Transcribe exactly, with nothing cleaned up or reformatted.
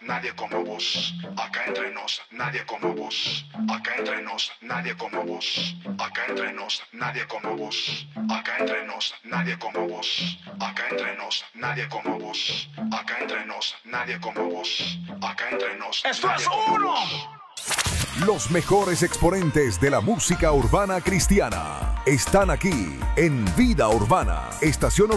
nadie como vos. Acá entre nos, nadie como vos. Acá entre nos, nadie como vos. Acá entre nos, nadie como vos. Acá entre nos, nadie como vos. Acá entre nos, nadie como vos. Acá entre nos, nadie como vos. Acá entre nos. ¡Esto es uno! Los mejores exponentes de la música urbana cristiana están aquí en Vida Urbana, estación